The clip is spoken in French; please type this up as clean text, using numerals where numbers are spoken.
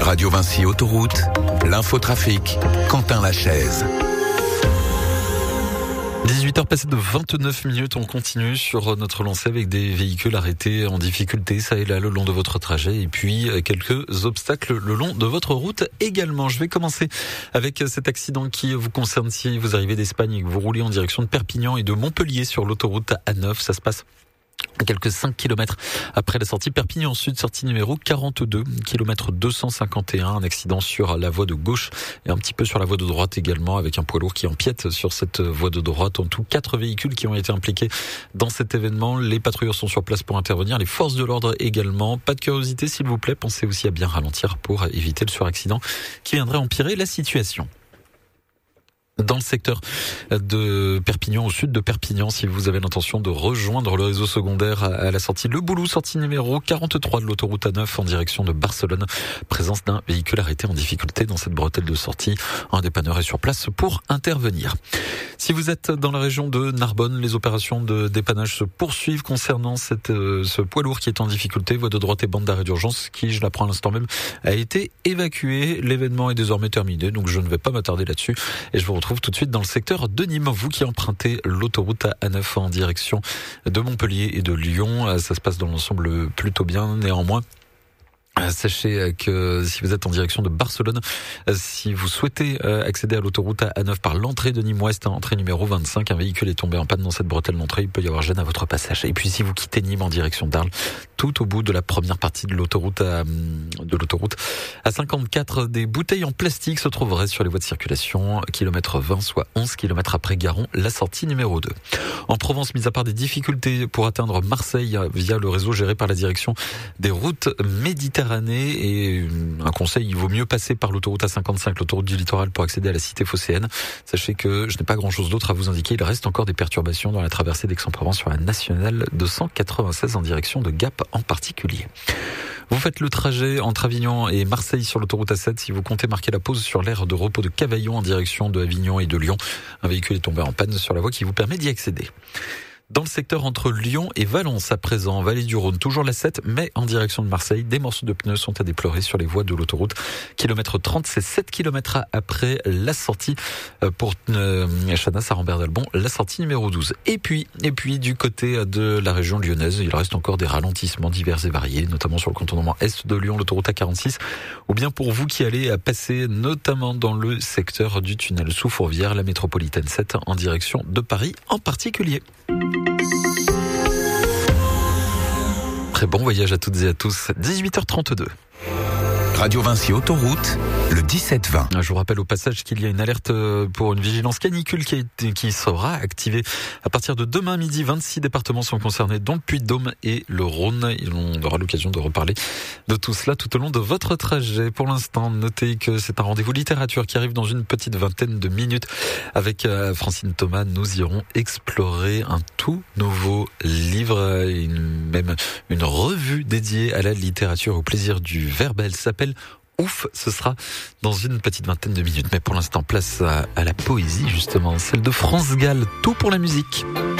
Radio Vinci Autoroute, l'infotrafic, Quentin Lachaise. 18h passées de 29 minutes, on continue sur notre lancée avec des véhicules arrêtés en difficulté, ça et là, le long de votre trajet, et puis quelques obstacles le long de votre route également. Je vais commencer avec cet accident qui vous concerne si vous arrivez d'Espagne et que vous roulez en direction de Perpignan et de Montpellier sur l'autoroute A9. Ça se passe à quelques 5 km après la sortie Perpignan Sud, sortie numéro 42, kilomètre 251, un accident sur la voie de gauche et un petit peu sur la voie de droite également, avec un poids lourd qui empiète sur cette voie de droite. En tout, 4 véhicules qui ont été impliqués dans cet événement. Les patrouilleurs sont sur place pour intervenir, les forces de l'ordre également. Pas de curiosité s'il vous plaît, pensez aussi à bien ralentir pour éviter le suraccident qui viendrait empirer la situation. Dans le secteur de Perpignan, au sud de Perpignan, si vous avez l'intention de rejoindre le réseau secondaire à la sortie Le Boulou, sortie numéro 43 de l'autoroute A9 en direction de Barcelone. Présence d'un véhicule arrêté en difficulté dans cette bretelle de sortie. Un dépanneur est sur place pour intervenir. Si vous êtes dans la région de Narbonne, les opérations de dépannage se poursuivent concernant ce poids lourd qui est en difficulté. Voie de droite et bande d'arrêt d'urgence qui, je l'apprends à l'instant même, a été évacuée. L'événement est désormais terminé, donc je ne vais pas m'attarder là-dessus. Et je vous retrouve tout de suite dans le secteur de Nîmes. Vous qui empruntez l'autoroute A9 en direction de Montpellier et de Lyon, ça se passe dans l'ensemble plutôt bien. Néanmoins, sachez que si vous êtes en direction de Barcelone, si vous souhaitez accéder à l'autoroute A9 par l'entrée de Nîmes-Ouest, entrée numéro 25, un véhicule est tombé en panne dans cette bretelle d'entrée, il peut y avoir gêne à votre passage. Et puis si vous quittez Nîmes en direction d'Arles, tout au bout de la première partie de l'autoroute à 54, des bouteilles en plastique se trouveraient sur les voies de circulation, kilomètre 20, soit 11 km après Garon, la sortie numéro 2. En Provence, mis à part des difficultés pour atteindre Marseille via le réseau géré par la direction des routes Méditerranée, et un conseil, il vaut mieux passer par l'autoroute A55, l'autoroute du littoral, pour accéder à la cité phocéenne. Sachez que je n'ai pas grand chose d'autre à vous indiquer, il reste encore des perturbations dans la traversée d'Aix-en-Provence sur la nationale 296 en direction de Gap en particulier. Vous faites le trajet entre Avignon et Marseille sur l'autoroute A7. Si vous comptez marquer la pause sur l'aire de repos de Cavaillon en direction de Avignon et de Lyon, un véhicule est tombé en panne sur la voie qui vous permet d'y accéder. Dans le secteur entre Lyon et Valence à présent, Vallée du Rhône, toujours la 7, mais en direction de Marseille, des morceaux de pneus sont à déplorer sur les voies de l'autoroute. Kilomètre 30, c'est 7 km après la sortie pour Chanas à Rambert d'Albon, la sortie numéro 12. Et puis du côté de la région lyonnaise, il reste encore des ralentissements divers et variés, notamment sur le contournement est de Lyon, l'autoroute A46, ou bien pour vous qui allez passer notamment dans le secteur du tunnel sous Fourvière, la métropolitaine 7 en direction de Paris en particulier. Très bon voyage à toutes et à tous. 18h32. Radio Vinci Autoroute, le 17-20. Je vous rappelle au passage qu'il y a une alerte pour une vigilance canicule qui sera activée à partir de demain midi. 26 départements sont concernés, dont le Puy-de-Dôme et le Rhône. On aura l'occasion de reparler de tout cela tout au long de votre trajet. Pour l'instant, notez que c'est un rendez-vous littérature qui arrive dans une petite vingtaine de minutes. Avec Francine Thomas, nous irons explorer un tout nouveau livre, même une revue dédiée à la littérature, au plaisir du verbe. Elle s'appelle Ouf, ce sera dans une petite vingtaine de minutes. Mais pour l'instant, place à la poésie, justement, celle de France Gall. Tout pour la musique.